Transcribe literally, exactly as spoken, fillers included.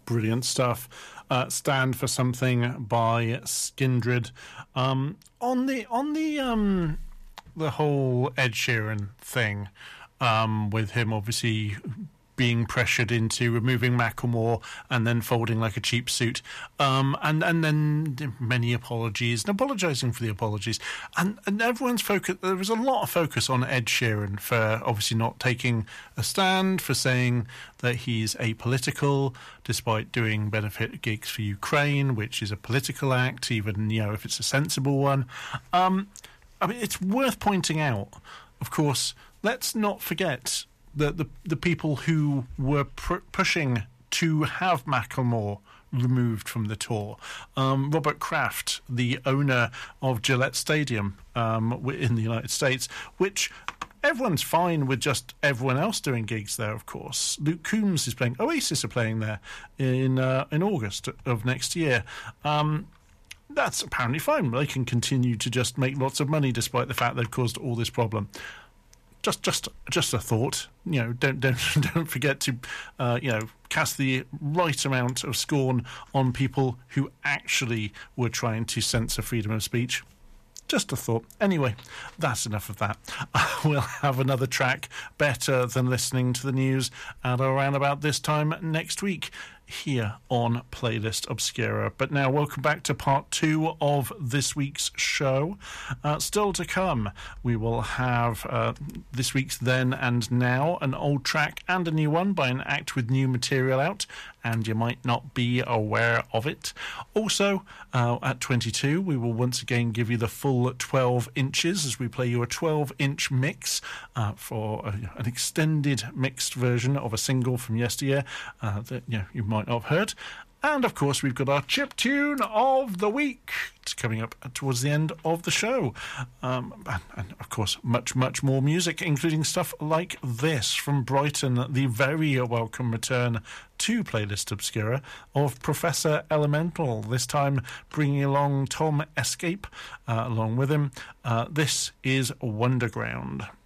brilliant stuff. Uh, Stand for Something by Skindred. Um, on the on the um, the whole Ed Sheeran thing, um, with him obviously being pressured into removing Macklemore and then folding like a cheap suit, um, and and then many apologies and apologising for the apologies, and and everyone's focus. There was a lot of focus on Ed Sheeran for obviously not taking a stand, for saying that he's apolitical despite doing benefit gigs for Ukraine, which is a political act, even you know if it's a sensible one. Um, I mean, it's worth pointing out, of course. Let's not forget The, the the people who were pr- pushing to have Macklemore removed from the tour. Um, Robert Kraft, the owner of Gillette Stadium um, in the United States, which everyone's fine with just everyone else doing gigs there, of course. Luke Combs is playing. Oasis are playing there in, uh, in August of next year. Um, that's apparently fine. They can continue to just make lots of money despite the fact they've caused all this problem. Just, just, just a thought. You know, don't, don't, don't forget to, uh, you know, cast the right amount of scorn on people who actually were trying to censor freedom of speech. Just a thought. Anyway, that's enough of that. We'll have another track better than listening to the news at around about this time next week here on Playlist Obscura. But now, welcome back to part two of this week's show. Uh, still to come, we will have uh, this week's Then and Now, an old track and a new one by an act with new material out, and you might not be aware of it. Also, uh, at twenty-two, we will once again give you the full twelve inches as we play you a twelve-inch mix uh, for a, an extended mixed version of a single from yesteryear uh, that you know, you might not have heard. And, of course, we've got our chip tune of the week. It's coming up towards the end of the show. Um, and, and, of course, much, much more music, including stuff like this from Brighton, the very welcome return to Playlist Obscura of Professor Elemental, this time bringing along Tom Escape uh, along with him. Uh, this is Wonderground.